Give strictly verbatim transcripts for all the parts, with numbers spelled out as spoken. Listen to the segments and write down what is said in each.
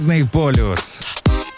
Полюс.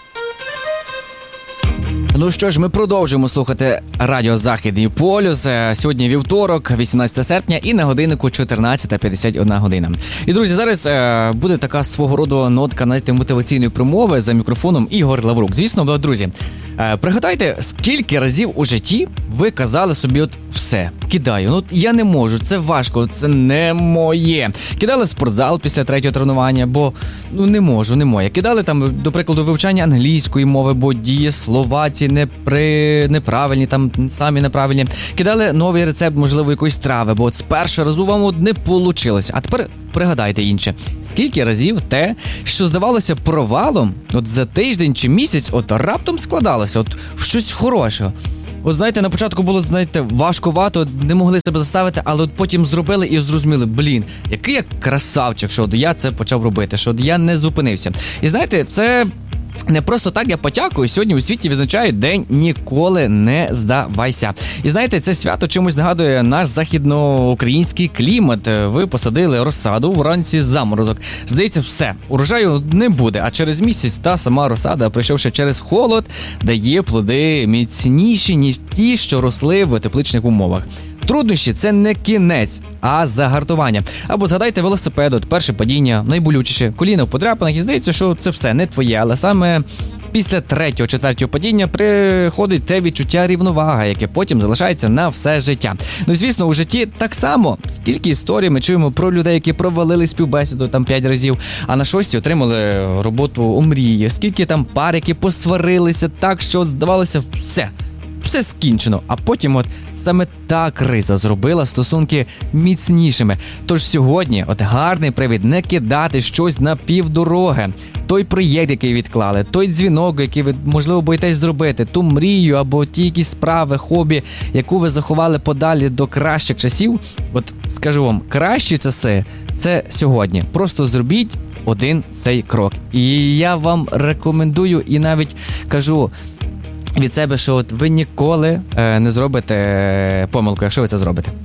Ну що ж, ми продовжуємо слухати радіо Західний полюс. Сьогодні вівторок, вісімнадцяте серпня, і на годиннику чотирнадцята п'ятдесят одна година. І, друзі, зараз е, буде така свого роду нотка, знаєте, мотиваційної промови за мікрофоном Ігор Лаврук. Звісно, друзі, е, пригадайте, скільки разів у житті ви казали собі от все, кидаю, ну я не можу, це важко, це не моє. Кидали в спортзал після третього тренування, бо ну не можу, не моє. Кидали там, до прикладу, вивчання англійської мови, бо дієслова ці не при... неправильні, там самі неправильні. Кидали новий рецепт, можливо, якоїсь трави, бо от з першого разу вам от не вийшло. А тепер пригадайте інше. Скільки разів те, що здавалося провалом, от за тиждень чи місяць, от раптом складалося, от в щось хорошого. От знаєте, на початку було, знаєте, важкувато, не могли себе заставити, але от потім зробили і зрозуміли, блін, який я красавчик, що от я це почав робити, що от я не зупинився. І знаєте, це не просто так я потякую. Сьогодні у світі відзначають День «Ніколи не здавайся». І знаєте, це свято чомусь нагадує наш західноукраїнський клімат. Ви посадили розсаду, вранці заморозок. Здається, все, урожаю не буде, а через місяць та сама розсада, прийшовши через холод, дає плоди міцніші, ніж ті, що росли в тепличних умовах. Труднощі – це не кінець, а загартування. Або згадайте велосипед, от перше падіння, найболючіше, коліна в подряпинах, і здається, що це все не твоє, але саме після третього, четвертого падіння приходить те відчуття рівноваги, яке потім залишається на все життя. Ну і, звісно, у житті так само. Скільки історій ми чуємо про людей, які провалили співбесіду там п'ять разів, а на шостій отримали роботу у мрії. Скільки там пар, які посварилися так, що здавалося все. Все скінчено, а потім от саме та криза зробила стосунки міцнішими. Тож сьогодні от гарний привід не кидати щось на півдороги. Той проєкт, який відклали, той дзвінок, який ви, можливо, боїтесь зробити, ту мрію або ті якісь справи, хобі, яку ви заховали подалі до кращих часів. От скажу вам, кращі часи – це сьогодні. Просто зробіть один цей крок. І я вам рекомендую і навіть кажу від себе, що от ви ніколи е, не зробите помилку, якщо ви це зробите.